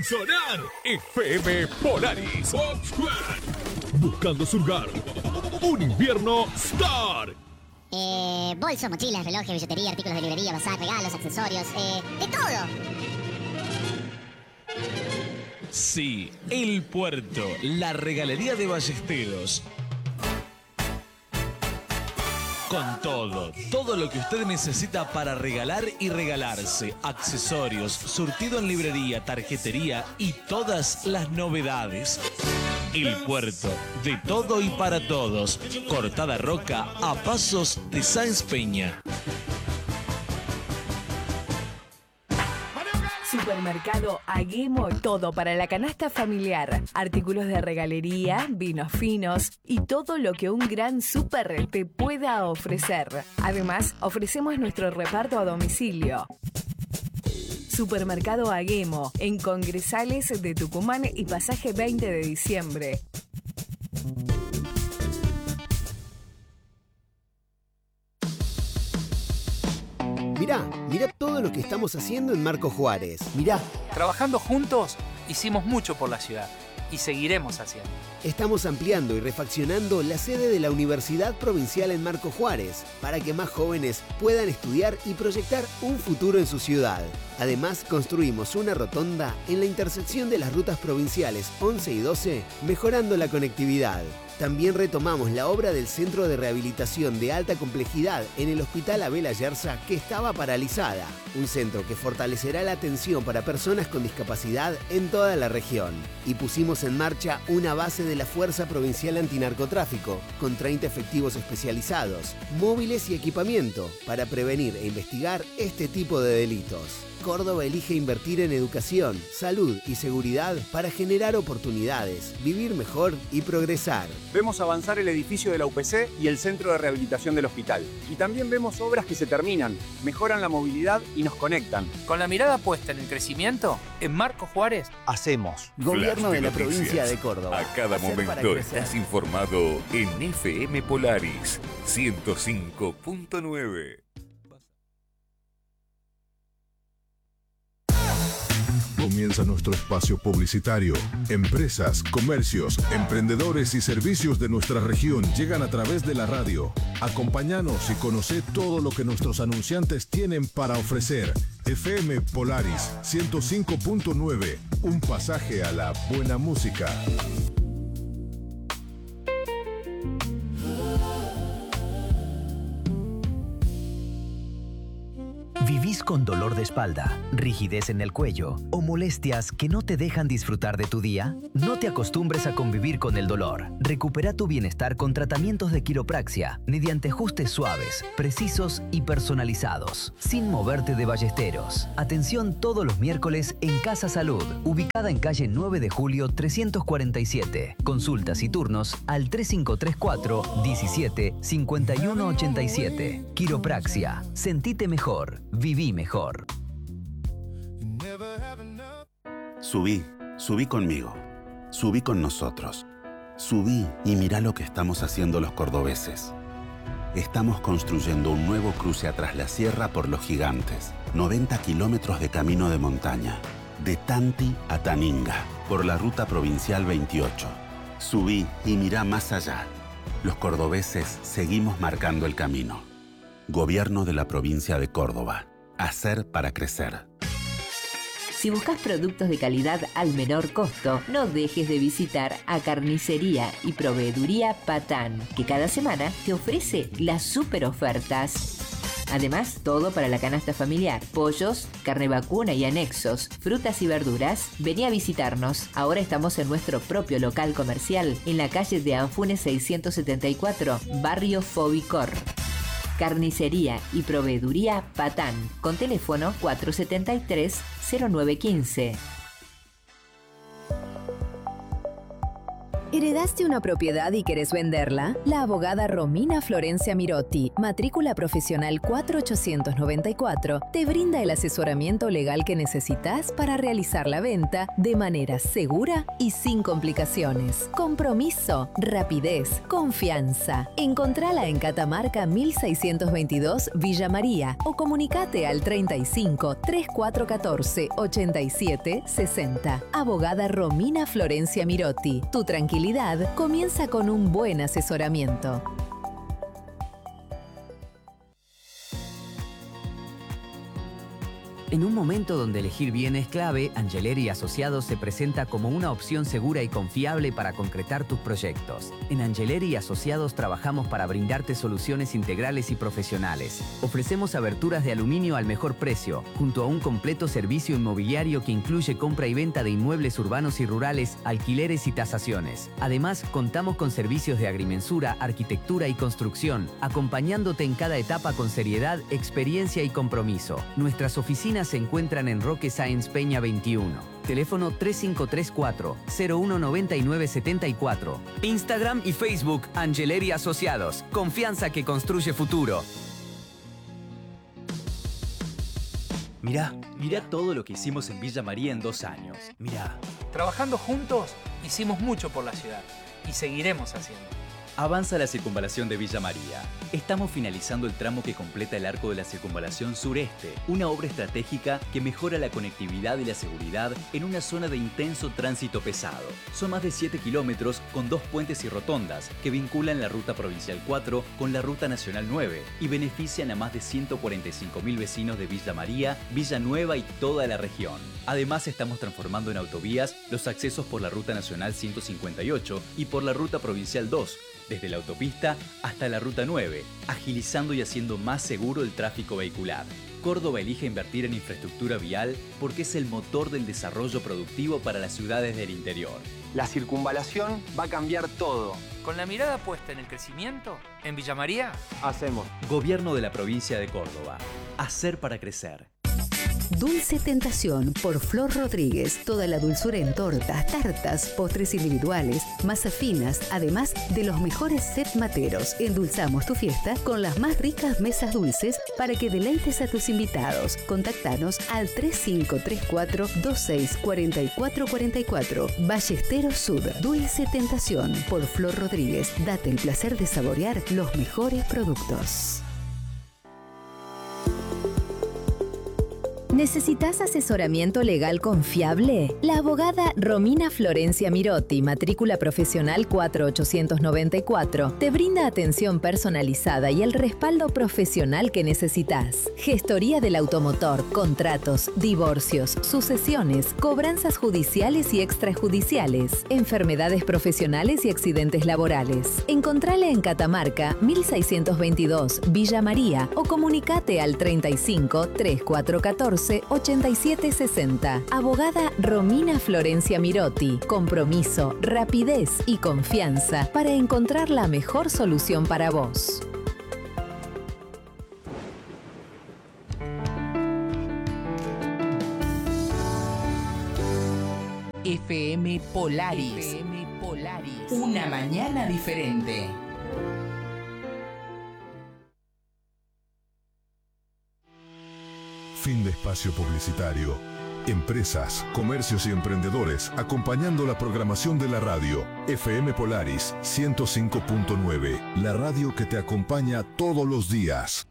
hacen sonar. FM Polaris. Buscando surgar. Un invierno Star. Bolsos, mochilas, relojes, billetería, artículos de librería, bazar, regalos, accesorios, de todo. Sí, El Puerto, la regalería de Ballesteros. Con todo lo que usted necesita para regalar y regalarse, accesorios, surtido en librería, tarjetería y todas las novedades. El Puerto, de todo y para todos. Cortada Roca, a pasos de Sáenz Peña. Supermercado Aguemo, todo para la canasta familiar. Artículos de regalería, vinos finos y todo lo que un gran súper te pueda ofrecer. Además, ofrecemos nuestro reparto a domicilio. Supermercado Aguemo, en Congresales de Tucumán y Pasaje 20 de diciembre. Mirá todo lo que estamos haciendo en Marco Juárez. Mirá. Trabajando juntos, hicimos mucho por la ciudad y seguiremos haciendo. Estamos ampliando y refaccionando la sede de la Universidad Provincial en Marco Juárez para que más jóvenes puedan estudiar y proyectar un futuro en su ciudad. Además, construimos una rotonda en la intersección de las rutas provinciales 11 y 12, mejorando la conectividad. También retomamos la obra del Centro de Rehabilitación de Alta Complejidad en el Hospital Abel Ayerza, que estaba paralizada. Un centro que fortalecerá la atención para personas con discapacidad en toda la región. Y pusimos en marcha una base de la Fuerza Provincial Antinarcotráfico, con 30 efectivos especializados, móviles y equipamiento para prevenir e investigar este tipo de delitos. Córdoba elige invertir en educación, salud y seguridad para generar oportunidades, vivir mejor y progresar. Vemos avanzar el edificio de la UPC y el centro de rehabilitación del hospital. Y también vemos obras que se terminan, mejoran la movilidad y nos conectan. Con la mirada puesta en el crecimiento, en Marco Juárez, hacemos. Gobierno de la provincia de Córdoba. A cada momento estás informado en FM Polaris 105.9. Comienza nuestro espacio publicitario. Empresas, comercios, emprendedores y servicios de nuestra región llegan a través de la radio. Acompáñanos y conoce todo lo que nuestros anunciantes tienen para ofrecer. FM Polaris 105.9, un pasaje a la buena música. ¿Vivís con dolor de espalda, rigidez en el cuello o molestias que no te dejan disfrutar de tu día? No te acostumbres a convivir con el dolor. Recupera tu bienestar con tratamientos de quiropraxia mediante ajustes suaves, precisos y personalizados, sin moverte de Ballesteros. Atención todos los miércoles en Casa Salud, ubicada en calle 9 de julio 347. Consultas y turnos al 3534 17 51 87. Quiropraxia. Sentite mejor. Viví mejor. Subí conmigo. Subí con nosotros. Subí y mirá lo que estamos haciendo los cordobeses. Estamos construyendo un nuevo cruce atrás la sierra por Los Gigantes. 90 kilómetros de camino de montaña. De Tanti a Taninga, por la ruta provincial 28. Subí y mirá más allá. Los cordobeses seguimos marcando el camino. Gobierno de la provincia de Córdoba. Hacer para crecer. Si buscas productos de calidad al menor costo, no dejes de visitar a Carnicería y Proveeduría Patán, que cada semana te ofrece las super ofertas. Además, todo para la canasta familiar, pollos, carne vacuna y anexos, frutas y verduras. Vení a visitarnos. Ahora estamos en nuestro propio local comercial, en la calle de Anfunes 674, barrio Fobicor. Carnicería y Proveeduría Patán, con teléfono 473-0915. ¿Heredaste una propiedad y querés venderla? La abogada Romina Florencia Mirotti, matrícula profesional 4894, te brinda el asesoramiento legal que necesitas para realizar la venta de manera segura y sin complicaciones. Compromiso, rapidez, confianza. Encontrala en Catamarca 1622 Villa María o comunicate al 35 3414 87 60. Abogada Romina Florencia Mirotti, tu tranquilidad comienza con un buen asesoramiento. En un momento donde elegir bien es clave, Angeleri Asociados se presenta como una opción segura y confiable para concretar tus proyectos. En Angeleri Asociados trabajamos para brindarte soluciones integrales y profesionales. Ofrecemos aberturas de aluminio al mejor precio, junto a un completo servicio inmobiliario que incluye compra y venta de inmuebles urbanos y rurales, alquileres y tasaciones. Además, contamos con servicios de agrimensura, arquitectura y construcción, acompañándote en cada etapa con seriedad, experiencia y compromiso. Nuestras oficinas se encuentran en Roque Sáenz Peña 21. Teléfono 3534-019974. Instagram y Facebook Angeleri Asociados. Confianza que construye futuro. Mirá todo lo que hicimos en Villa María en 2 años. Mirá. Trabajando juntos, hicimos mucho por la ciudad y seguiremos haciendo. Avanza la circunvalación de Villa María. Estamos finalizando el tramo que completa el arco de la circunvalación sureste, una obra estratégica que mejora la conectividad y la seguridad en una zona de intenso tránsito pesado. Son más de 7 kilómetros con 2 puentes y rotondas que vinculan la Ruta Provincial 4 con la Ruta Nacional 9 y benefician a más de 145.000 vecinos de Villa María, Villa Nueva y toda la región. Además, estamos transformando en autovías los accesos por la Ruta Nacional 158 y por la Ruta Provincial 2, desde la autopista hasta la Ruta 9, agilizando y haciendo más seguro el tráfico vehicular. Córdoba elige invertir en infraestructura vial porque es el motor del desarrollo productivo para las ciudades del interior. La circunvalación va a cambiar todo. Con la mirada puesta en el crecimiento, en Villa María, hacemos. Gobierno de la provincia de Córdoba. Hacer para crecer. Dulce Tentación por Flor Rodríguez. Toda la dulzura en tortas, tartas, postres individuales, masas finas, además de los mejores set materos. Endulzamos tu fiesta con las más ricas mesas dulces para que deleites a tus invitados. Contactanos al 3534-264444. Ballesteros Sud. Dulce Tentación por Flor Rodríguez. Date el placer de saborear los mejores productos. ¿Necesitas asesoramiento legal confiable? La abogada Romina Florencia Mirotti, matrícula profesional 4894, te brinda atención personalizada y el respaldo profesional que necesitas. Gestoría del automotor, contratos, divorcios, sucesiones, cobranzas judiciales y extrajudiciales, enfermedades profesionales y accidentes laborales. Encontrala en Catamarca 1622 Villa María o comunicate al 35 3414 8760. Abogada Romina Florencia Mirotti. Compromiso, rapidez y confianza para encontrar la mejor solución para vos. FM Polaris. Una mañana diferente. Fin de espacio publicitario. Empresas, comercios y emprendedores acompañando la programación de la radio. FM Polaris 105.9, la radio que te acompaña todos los días.